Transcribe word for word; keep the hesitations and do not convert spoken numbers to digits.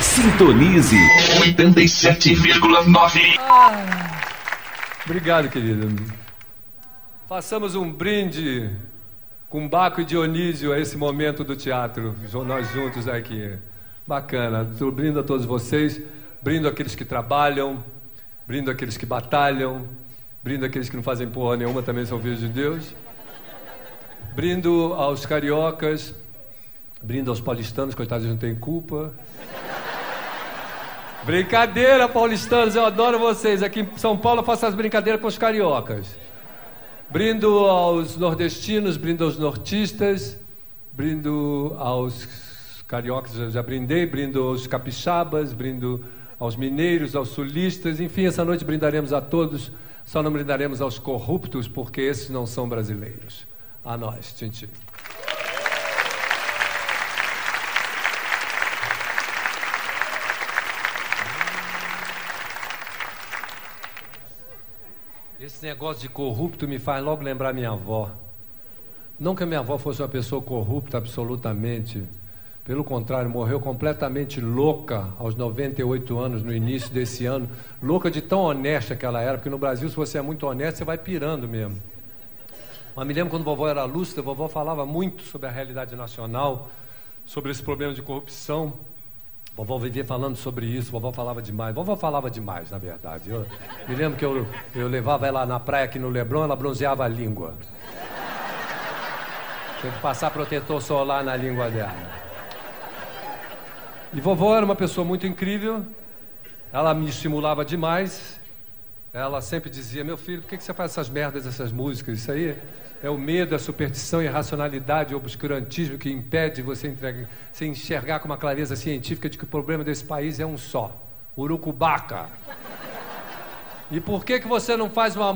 Sintonize oitenta e sete vírgula nove. Ah, obrigado, querido. Façamos um brinde com Baco e Dionísio a esse momento do teatro, nós juntos aqui. Bacana. Eu brindo a todos vocês, brindo aqueles que trabalham, brindo aqueles que batalham, brindo aqueles que não fazem porra nenhuma, também são filhos de Deus. Brindo aos cariocas, brindo aos paulistanos, coitados, não têm culpa. Brincadeira, paulistanos, eu adoro vocês. Aqui em São Paulo eu faço as brincadeiras com os cariocas. Brindo aos nordestinos, brindo aos nortistas, brindo aos cariocas, eu já brindei, brindo aos capixabas, brindo aos mineiros, aos sulistas. Enfim, essa noite brindaremos a todos, só não brindaremos aos corruptos, porque esses não são brasileiros. A nós, tchim-tchim. Esse negócio de corrupto me faz logo lembrar minha avó. Não que a minha avó fosse uma pessoa corrupta absolutamente. Pelo contrário, morreu completamente louca aos noventa e oito anos, no início desse ano. Louca de tão honesta que ela era, porque no Brasil, se você é muito honesto, você vai pirando mesmo. Mas me lembro quando a vovó era lúcida, a vovó falava muito sobre a realidade nacional, sobre esse problema de corrupção. A vovó vivia falando sobre isso, a vovó falava demais. A vovó falava demais, na verdade. Eu me lembro que eu, eu levava ela na praia aqui no Leblon, ela bronzeava a língua. Tinha que passar protetor solar na língua dela. E vovó era uma pessoa muito incrível, ela me estimulava demais. Ela sempre dizia: meu filho, por que você faz essas merdas, essas músicas? Isso aí é o medo, a superstição, a irracionalidade, o obscurantismo que impede você, entregar, você enxergar com uma clareza científica de que o problema desse país é um só: urucubaca. E por que que você não faz uma